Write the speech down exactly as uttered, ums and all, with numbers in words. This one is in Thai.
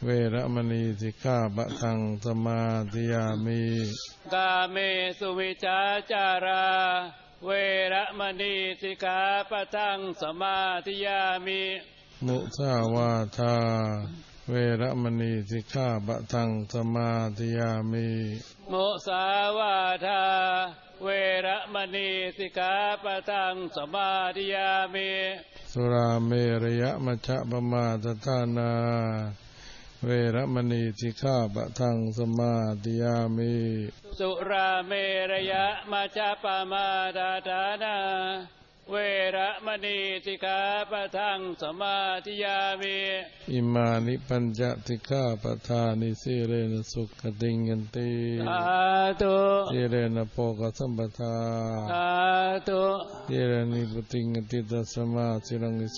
เวรมณีสิกขาปะทังสมาธิยามิกาเมสุวิชาจาราเวรมณีสิกขาปะทังสมาธิยามิมุสาวาทาเวรมณีสิกขาปะทังสมาธิยามิมุสาวาทาเวรมณีสิกขาปะทังสมาธิยามิสุราเมรยมัชฌะปมาทฐานาเวรมณีสิกขาปะทังสมาธิยามิสุราเมรยมัชฌะปมาทฐานาเวรมณีสิกขาปะทังสมาธิยามิอิมานิปัญจสิกขาปทานิสิเรนะสุขติงยันติสาธุสิเรนะโภคสัมปทาสาธุสิเรนิพุติงติตัสสมาสิรัง